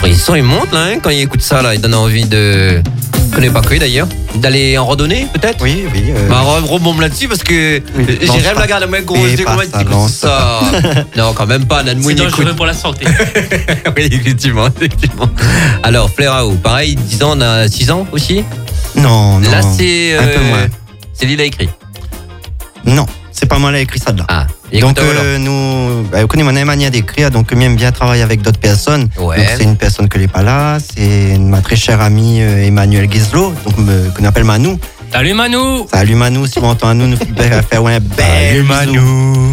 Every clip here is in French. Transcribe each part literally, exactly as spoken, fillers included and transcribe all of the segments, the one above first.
Il sent, il monte là, hein, quand il écoute ça là, il donne envie de. Je connais pas que d'ailleurs. D'aller en randonnée peut-être. Oui, oui. Euh... Bah rebombe là-dessus parce que Oui, j'ai rêve la garde, mec gros, c'est comment tu écoutes ça. Non, quand même pas. C'est dangereux pour la santé. Oui, effectivement, effectivement. Alors Flairao, pareil, dix ans, on a six ans aussi. Non, non. Là c'est. Un Euh, peu moins. c'est lui qui l'a écrit. Non, c'est pas moi qui ai écrit ça de là. Ah. Et Donc écoute, euh, nous, bah, vous connaissez mon manière d'écrire, donc même bien travailler avec d'autres personnes. Ouais. Donc c'est une personne que n'est pas là, c'est ma très chère amie euh, Emmanuel Guizlo, donc me, qu'on appelle Manou. Salut Manu. Salut Manou, si vous entendez nous, nous faire ouais, belle Manou.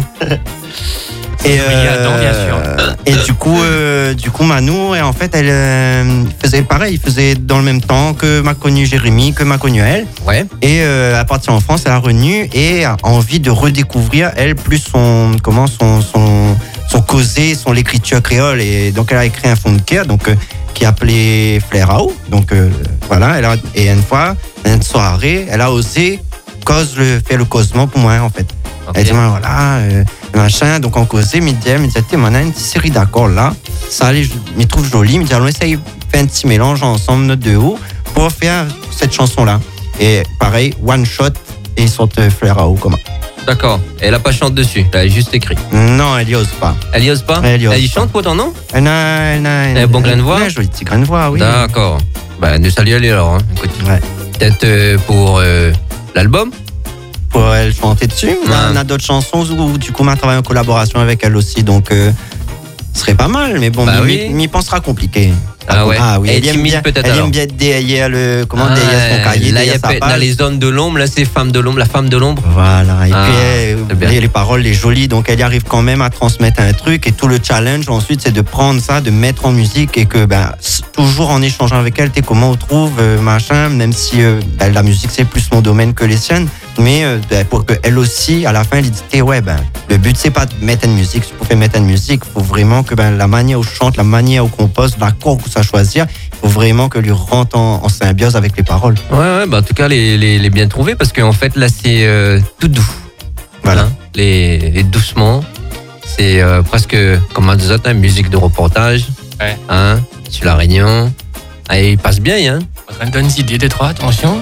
Et, Oui, Adam, bien sûr. et du coup, euh, du coup, Manou, et en fait, elle euh, faisait pareil, faisait dans le même temps que m'a connu Jérémy, que m'a connu elle. Ouais. Et euh, à partir en France, elle a revenu et a envie de redécouvrir elle plus son comment son son son causé, son l'écriture créole. Et donc elle a écrit un fond de cœur, donc euh, qui est appelé Flairao. Donc euh, voilà, elle a, et une fois, une soirée, elle a osé cause le faire le causement pour moi en fait. Okay. Elle dit voilà, euh, machin, donc on causait, me dit, me dit, on a une série d'accords là, ça allait, je me trouve joli, me dit, allons essayer de faire un petit mélange ensemble, notre deux hauts, pour faire cette chanson là. Et pareil, one shot, et ils sortent Flairao comme ça. D'accord. Elle a pas chanté dessus, elle a juste écrit. Non, elle y ose pas. Elle y ose pas. Elle y ose y pas. chante pourtant non. Elle a, elle a, Elle a un bon grain de voix. Elle a un joli petit grain de voix, oui. D'accord. Bah nous saluons elle alors. Hein. Écoute, Ouais. peut-être euh, pour euh, l'album. Pour elle chanter dessus. On a, Ouais. on a d'autres chansons où du coup on a travaillé en collaboration avec elle aussi, donc euh, ce serait pas mal, mais bon, Bah m'y, oui. m'y pensera compliqué. Ah ouais. Ah oui, Elle est elle aime timide bien, peut-être elle alors. aime bien être derrière le, comment Ah, derrière son cahier, là, il y a derrière sa peut-être- dans page. les zones de l'ombre, là c'est femme de l'ombre, la femme de l'ombre. Voilà, et Ah, puis elle, c'est bien. les, les paroles, les jolies, donc elle y arrive quand même à transmettre un truc, et tout le challenge ensuite c'est de prendre ça, de mettre en musique, et que ben, s- toujours en échangeant avec elle, t'es comment on trouve, euh, machin, même si euh, ben, la musique c'est plus mon domaine que les siennes, mais euh, ben, pour qu'elle aussi, à la fin, elle dit, eh ouais, ben, le but c'est pas de mettre une musique, si vous faites mettre une musique, il faut vraiment que ben, la manière où je chante, la manière où compose, l'accord que ça choisir, il faut vraiment que lui rentre en, en symbiose avec les paroles. Ouais, ouais, bah en tout cas, les, les, les bien trouvés parce qu'en fait, là, c'est euh, tout doux. Voilà. Hein, les, les doucement. C'est euh, presque comme un des autres, hein, musique de reportage. Ouais. Hein, sur la Réunion. Ah, il passe bien, hein. Ça me donne des idées, des trois, attention.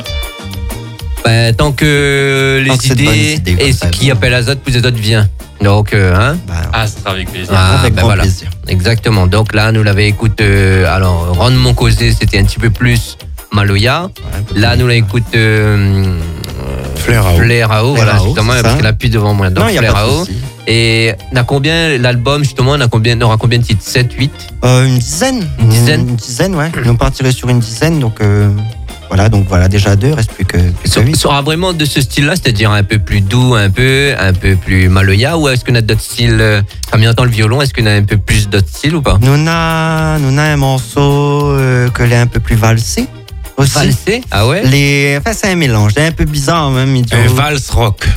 Bah, tant que les Tant que c'est de bonnes idées, idées, comme et ça, ce qui bon. appelle Azot, plus Azot vient. Donc, euh, hein. Ben, Ah, ça sera avec plaisir. Ah, avec ben grand voilà. plaisir. Exactement. Donc là, nous l'avons écouté. Euh, alors, Rendre mon causé, c'était un petit peu plus Maloya. Là, nous l'avons écouté. Euh, Flairao. Flairao, voilà, Flairao, justement, c'est parce ça. qu'elle a plus devant moi. Donc, Non, il n'y a pas de Flairao. souci. Et on a combien, l'album, justement, on a combien, on aura combien de titres? sept, huit? Euh, une dizaine. Une dizaine Une dizaine, ouais. On partirait sur une dizaine, donc euh, voilà, donc voilà, déjà deux, reste plus que, plus que Ça huit. sera vraiment de ce style-là, c'est-à-dire un peu plus doux, un peu, un peu plus Maloya, ou est-ce qu'on a d'autres styles, euh, comme il entend le violon, est-ce qu'on a un peu plus d'autres styles ou pas? Nous on a, nous on a un morceau euh, que l'est un peu plus valsé aussi. Valsé? Ah ouais? Les, enfin, c'est un mélange, c'est un peu bizarre même. idiot. Un valse rock.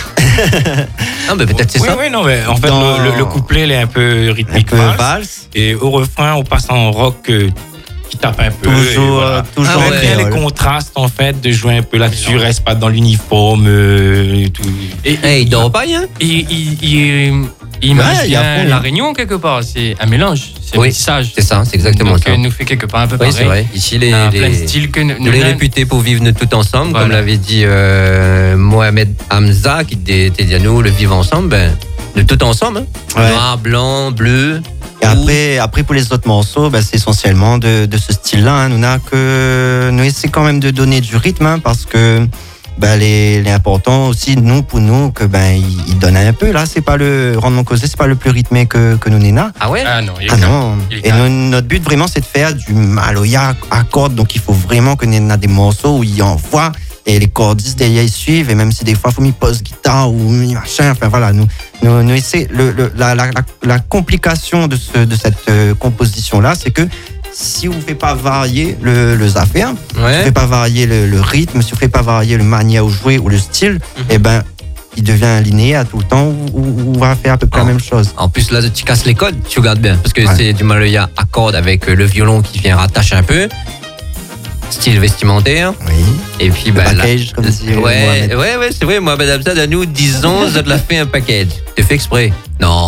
Ah, ben peut-être c'est oui, ça. oui, non, mais en fait, Dans- le, le- le couplet, il est un peu un rythmique. peu valse. valse. Et au refrain, on passe en rock euh, qui tape un peu. et Toujours, voilà. toujours. Ah J'aime ouais. bien les créole. contrastes, en fait, de jouer un peu là-dessus, reste pas dans l'uniforme euh, et tout. Et, Hey, il dort pas, hein? il, il, il, il imagine Ouais, il y a bien fond, la hein. Réunion quelque part. C'est un mélange, c'est Oui, un tissage. C'est ça, c'est exactement Donc, ça. euh, nous fait quelque part un peu Oui, pareil. c'est vrai. Ici, les, On a les- plein de styles que nous, nous les nous- réputés pour vivre nous tout ensemble, Voilà. comme l'avait dit euh, Mohamed Hamza, qui était dit à nous, le vivre ensemble, ben, de tout ensemble. Hein. Ouais. Noir, blanc, bleu. Et après, après, pour les autres morceaux, bah, c'est essentiellement de, de ce style-là. Hein. Nous, n'a que, nous essayons quand même de donner du rythme, hein, parce que bah, les, les importants aussi, nous, pour nous, que ben ils il donnent un peu. Là, c'est pas le rendement causé, c'est pas le plus rythmé que, que nous Néna. Ah ouais? Ah non, il est Ah calme. non. Il est Et calme. nous, notre but vraiment, c'est de faire du Maloya à cordes. Donc, il faut vraiment que Néna des morceaux où il envoie et les cordistes derrière ils suivent. Et même si des fois, il faut m'y pose guitare ou m'y machin. Enfin voilà, nous, nous, nous essayons. Le, le, la, la, la, la complication de, ce, de cette euh, composition-là, c'est que si vous ne faites pas varier le, le affaire, si vous ne Ouais. faites pas varier le, le rythme, si vous ne faites pas varier le manière où jouer ou le style, eh ben, il devient linéaire tout le temps où, où on va faire à peu près Oh. la même chose. En plus, là, tu casses les codes, tu regardes bien. Parce que Ouais. c'est du Maloya à cordes avec euh, le violon qui vient rattacher un peu. Style vestimentaire. Oui. Et puis, Le bah, là- package, comme dit ouais, Mohamed. ouais, ouais, c'est vrai. Mohamed Hamza, à nous, disons, ça te l'a fait un package. Tu fais exprès? Non.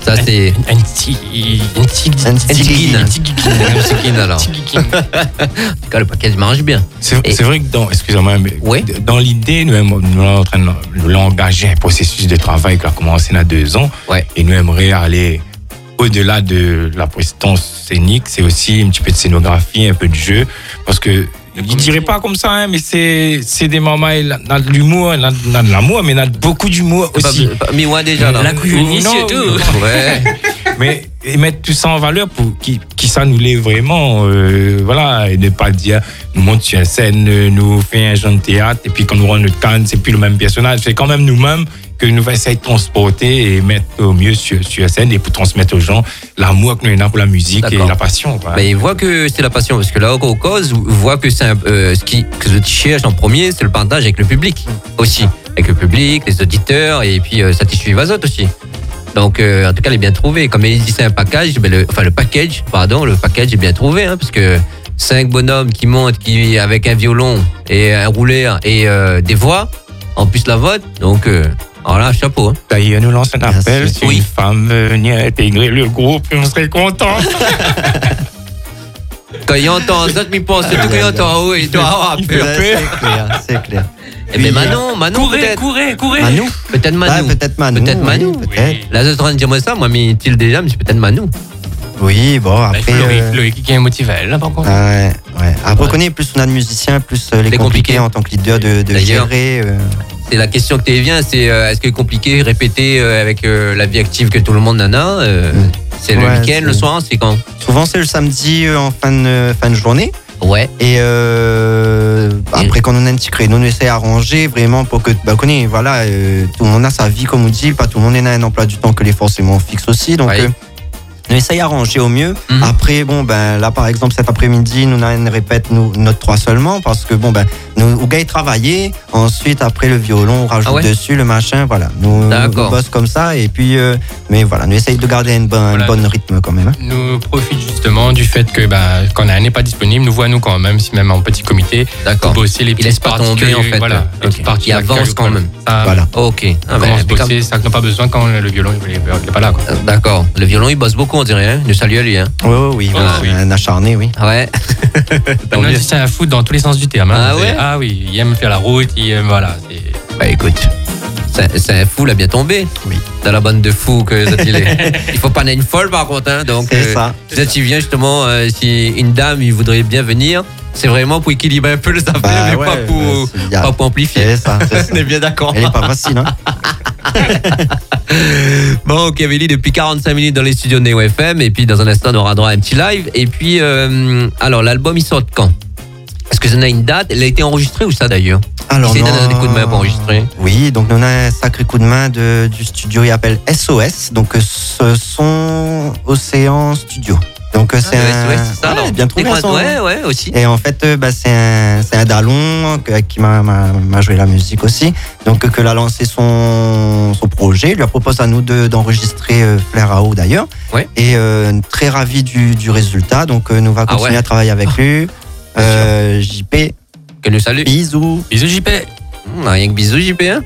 Ça, c'est Un petit. Un petit. Un un petit tigine. Un tigine. Un tigine, alors. Tigine. En tout cas, le package marche bien. C'est Et- c'est vrai que dans, excusez-moi, mais Oui. dans l'idée, nous, aimons- nous sommes en train de nous l'engager un processus de travail qui a commencé il y a deux ans. Ouais. Et nous aimerions aller au-delà de la prestance scénique, c'est aussi un petit peu de scénographie, un peu de jeu. Parce que, je ne dirais pas comme ça, hein, mais c'est c'est des moments, il y a de l'humour, il y a il y a de l'amour, mais il y a beaucoup d'humour aussi. Pas, pas, Miwa déjà, là. La couillonnier, Non, c'est tout. non. Ouais. Mais et mettre tout ça en valeur pour qui, qui ça nous l'est vraiment, euh, voilà, et ne pas dire nous monte sur une scène, euh, nous fait un genre de théâtre, et puis quand nous rentre notre canne, c'est plus le même personnage. C'est quand même nous-mêmes que nous essayons de transporter et mettre au mieux sur, sur la scène et pour transmettre aux gens l'amour que nous avons pour la musique et D'accord. la passion. Quoi. Mais il voit que c'est la passion, parce que là, au cause, voit que c'est un- euh, ce qui que tu cherches en premier, c'est le partage avec le public aussi, avec le public, les auditeurs, et puis euh, satisfaire les autres aussi. Donc, euh, en tout cas, il est bien trouvé. Comme il dit, c'est un package, ben, le, enfin le package, pardon, le package est bien trouvé, hein, parce que cinq bonhommes qui montent, qui avec un violon et un rouleur et euh, des voix, en plus la vote. Donc, euh, alors là, chapeau. Hein. D'ailleurs, nous lançons un Bien appel sûr. si Oui. une femme venir intégrer le groupe, on serait content. Quand il entend ça, il pense tout qu'il entend, oui, il doit avoir il peur. fait- C'est clair, c'est clair. Eh ben Manon, Manon Courez, peut-être. courez, courez. Manu Peut-être Ah, Manou. peut-être Manu. Peut-être oui, Manu. Peut-être. Là, je suis en train de dire moi ça, moi, mais il déjà, mais c'est peut-être Manou. Oui, bon, Bah, après. il faut Loïc, euh, Loïc qui est motivé, là, par contre. ah ouais, ouais. Après, Ouais. on connaît plus on a de musiciens, plus euh, les Les compliqués. compliqués en tant que leader de, de D'ailleurs. gérer. euh, C'est la question que tu viens, c'est euh, est-ce que compliqué, répéter euh, avec euh, la vie active que tout le monde en a euh, Mm. C'est le Ouais, week-end, le c'est- soir, c'est quand Souvent, c'est le samedi euh, en fin de, fin de journée. Ouais. Et euh, après, quand on a un petit créneau, on essaie d'arranger vraiment pour que, bah, connaît, voilà, euh, tout le monde a sa vie, comme on dit, pas tout le monde a un emploi du temps que les forcément fixe aussi. Donc, Ouais. euh, on essaye d'arranger au mieux. Mhm. Après, bon, ben, là, par exemple, cet après-midi, nous, on a une répète, nous, notre trois seulement, parce que, bon, ben, nous, au gars, il travaillait. Ensuite, après, le violon, on rajoute Ah ouais dessus, le machin, voilà. Nous, D'accord. on bosse comme ça. Et puis, euh, mais voilà, nous essayons de garder un bon, Voilà. un bon rythme quand même. hein. Nous profite justement du fait que bah, quand un n'est pas disponible, nous voit nous quand même, si même en petit comité, D'accord. bosser les Il petites laisse pas parties tomber, que- en fait. Voilà, les Ok. petites parties Il avance que- quand même. Ça, Voilà. Ok. Ah, On ben, commence à impeccable. bosser, ça qu'on n'a pas besoin quand le violon il n'est pas là. Quoi. Euh, D'accord. Le violon, il bosse beaucoup, on dirait. Hein. Je salue à lui. Hein. Oui, oui, oui, Oh, voilà, oui. un acharné, oui. Ouais. Tant On a mieux. dit c'est un foot dans tous les sens du terme. hein. Ah ouais Ah oui, il aime faire la route, il aime, voilà. c'est- Bah écoute, c'est c'est un fou, là, bien tombé. Oui. Dans la bande de fous que ça il est. Il faut pas être une folle, par contre. Hein. Donc, C'est euh, ça. si tu viens justement, euh, si une dame, il voudrait bien venir, c'est vraiment pour équilibrer un peu les affaires, Bah mais ouais, pas, pour, bah, c'est- y a- pas pour amplifier. C'est ça, c'est ça. On est bien d'accord. Elle est pas facile, hein. Bon, Kavélie depuis quarante-cinq minutes dans les studios de Neo F M, et puis dans un instant, on aura droit à un petit live. Et puis, euh, alors, l'album, il sort quand? Est-ce que ça a une date? Elle a été enregistrée ou ça d'ailleurs? Alors, Essayez de non. donner des coups de main pour enregistrer. Oui, donc on a un sacré coup de main de, du studio, il appelle S O S, donc euh, ce sont Océan Studio. Donc euh, c'est Ah, un... ouais, c'est ça, ouais, alors. bien trouvé. C'est quoi? son- Ouais, ouais, aussi. Et en fait, euh, bah, c'est un, c'est un dallon que- qui m'a, m'a, m'a joué la musique aussi. Donc, euh, que a lancé son, son projet. Il lui propose à nous de, d'enregistrer euh, Flair à eau d'ailleurs. Ouais. Et euh, très ravi du, du résultat. Donc, euh, nous va Ah continuer ouais. à travailler avec lui. Euh, J P, Que nous salue. bisous. Bisous J P. Hum, rien que bisous, J P. Hein.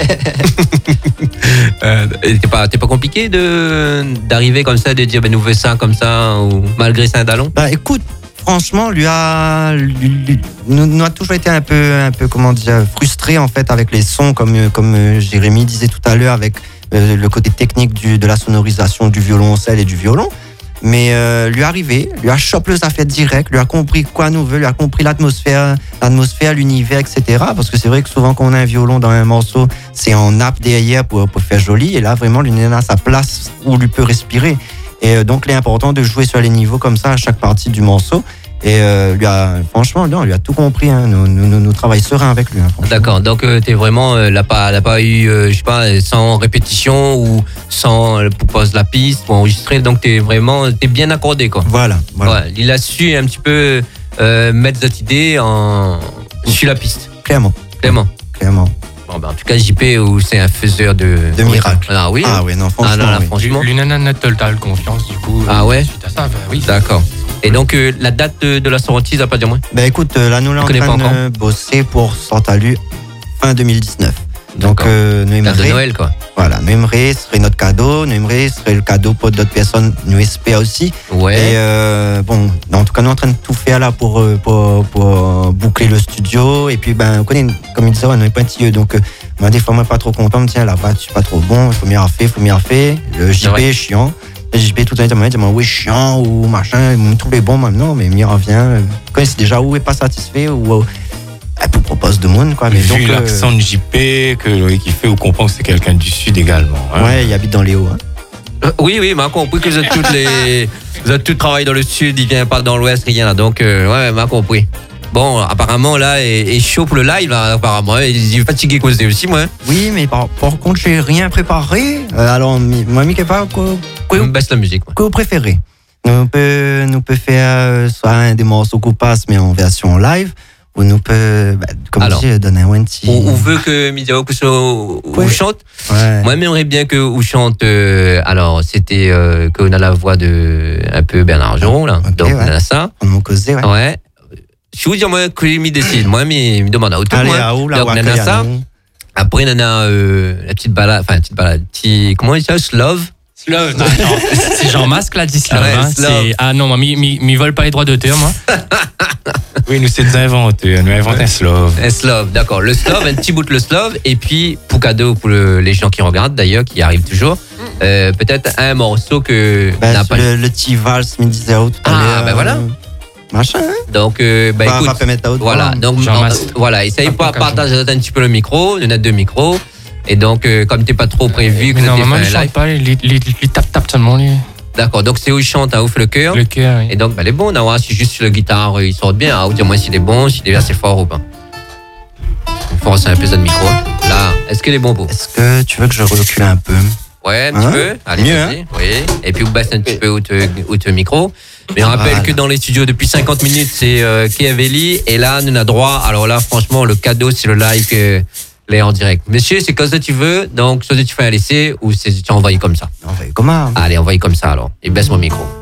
euh, et t'es pas, t'es pas compliqué de, d'arriver comme ça, de dire, ben, nous faisons ça comme ça, ou malgré c'est un dallon? Bah écoute, franchement, lui a, lui, lui- nous, nous a toujours été un peu, un peu, comment dire, frustré en fait avec les sons, comme, euh, comme euh, Jérémy disait tout à l'heure, avec euh, le côté technique du, de la sonorisation du violoncelle et du violon. Mais euh, lui est arrivé, lui a chopé les affaires direct, lui a compris quoi nous veut, lui a compris l'atmosphère, l'atmosphère, l'univers, et cetera. Parce que c'est vrai que souvent quand on a un violon dans un morceau, c'est en nappe derrière pour, pour faire joli. Et là, vraiment, lui il a sa place où lui peut respirer. Et euh, donc, il est important de jouer sur les niveaux comme ça à chaque partie du morceau. Et euh, lui a, franchement, non, lui a tout compris. Hein. Nous, nous, nous, nous travaillons serein avec lui. Hein, franchement. D'accord, donc euh, t'es vraiment, euh, l'a pas, l'a pas eu, euh, je sais pas, sans répétition ou sans euh, pour poser la piste pour enregistrer, donc t'es vraiment, t'es bien accordé quoi. Voilà, voilà. Ouais, il a su un petit peu euh, mettre cette idée en sur la piste, Clairement, clairement. clairement. Bon, ben, en tout cas, J P, où c'est un faiseur de, De miracles. Ah oui. Ah ouais, non, franchement. Ah non, là, oui. franchement. L'Unana a totale confiance du coup. Ah ouais? Suite à ça, bah oui. D'accord. Et donc euh, la date de, de la sortie, ça va pas dire moins. Ben écoute, euh, là, nous, là, Je en connais train pas de bosser pour Sortalu fin deux mille dix-neuf. Donc, D'accord. euh, nous, Date de aimerait- Noël quoi. Voilà, nous aimerait, ce serait notre cadeau, nous aimerait, ce serait le cadeau pour d'autres personnes, nous espère aussi. Ouais. Et euh, bon, en tout cas, nous sommes en train de tout faire là pour, euh, pour, pour boucler le studio. Et puis, ben, on connaît, comme il disait, on est pointilleux. Donc, euh, moi, des fois, moi, pas trop content, je me dis, là, bah, tu suis pas trop bon, il faut mieux refaire, il faut mieux refaire. Le J P est chiant. Le J P, tout le temps, il me dit, oui, chiant ou machin, il me trouve bon, moi, non, mais il revient. Quand c'est déjà où est pas satisfait ou. Elle vous propose de monde, quoi. Mais Vu donc, l'accent euh, de J P que Loïc il fait, on comprend que c'est quelqu'un du Sud également. Hein. Ouais, il habite dans les Hauts. Hein. Euh, oui, oui, m'a compris que vous êtes toutes les, vous êtes tous travaillés dans le Sud, il vient pas dans l'Ouest, rien là. Donc, euh, ouais, m'a compris. Bon, apparemment là, est, est chaud pour le live là, apparemment. Il est fatigué causé aussi, moi. Oui, mais par, par contre, j'ai rien préparé. Euh, alors, mi- moi, mi, pas quoi, quoi, Je me baisse la musique. Moi. quoi vous préférez? Nous peut, nous peut faire euh, soit un des morceaux qu'on passe, mais en version live. Ou nous peut, bah, comme Alors, je dis, donner un petit. On, on veut que Midiao Kuso Ouais. chante. Ouais. Moi, j'aimerais bien que vous chante. Euh, alors, c'était euh, qu'on a la voix de un peu Bernard Geron là. Ok, Donc, ouais. on a ça. On m'a causé, ouais. Ouais. Je vous dis, moi, que je m'y décide. Moi, je me demande à tout Allez, moi. à où, là, Donc, ou à on a Kayano. ça. Après, on a euh, la petite balade, enfin, la petite balade, petit, comment on dit ça, Slove. Slove, non, non, c'est Jean Masque là, dit Slove. Ouais, hein. Slove. C'est- Ah non, moi, mi, mi, mi vole pas les droits d'auteur, moi. Oui, nous c'est des inventeurs, nous inventons un slove. Un Slove, d'accord. Le Slove, un petit bout de le Slove. Et puis, pour cadeau, pour le- les gens qui regardent d'ailleurs, qui arrivent toujours, euh, peut-être un morceau que Ben, n'a pas. le, le petit vals me disait tout à Ah, l'heure. ben voilà. Machin, hein. Donc, euh, bah, Bah, écoute. va pas mettre à haute Voilà, voix. donc Jean en- Masque. voilà, essaye Pas pas pour partager un petit peu le micro, il y en a deux micros. Et donc, euh, comme t'es pas trop prévu, que Mais t'as normalement, fait il un chante live. pas, il, il, il, il tape, tape seulement, lui. D'accord, donc c'est où il chante, à ouf le cœur. Le cœur, oui. Et donc, bah, elle est bonne, hein, si juste sur la guitare, euh, il sort bien, hein, ou dis-moi s'il est bon, s'il est assez fort ou pas. Il faut un peu de micro. Là, est-ce qu'il est bon pour Est-ce que tu veux que je recule un peu? Ouais, un Hein? petit peu. Allez, Mieux, vas-y. Oui. Et puis, vous baissez un petit peu out, out micro. Mais on rappelle Voilà. que dans les studios, depuis cinquante minutes, c'est euh, Kiavelli. Et là, nous, on a droit. Alors là, franchement, le cadeau, c'est le live que les en direct. Monsieur, c'est quoi ça tu veux? Donc, soit tu fais un laisser ou c'est tu envoies comme ça. On va comment? Allez, envoie comme ça alors. Et baisse mon micro.